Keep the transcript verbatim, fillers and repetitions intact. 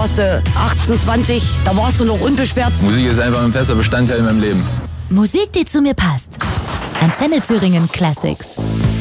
warst du achtzehn, zwanzig, da warst du noch unbeschwert. Musik ist einfach ein fester Bestandteil in meinem Leben. Musik, die zu mir passt. Antenne Thüringen Classics.